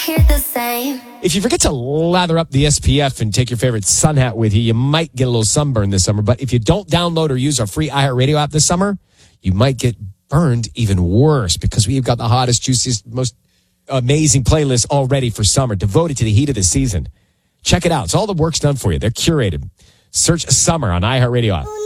hear the same. If you forget to lather up the SPF and take your favorite sun hat with you, you might get a little sunburn this summer. But if you don't download or use our free iHeartRadio app this summer, you might get burned even worse because we've got the hottest, juiciest, most amazing playlist all ready for summer, devoted to the heat of the season. Check it out. It's all the work's done for you. They're curated. Search Summer on iHeartRadio app.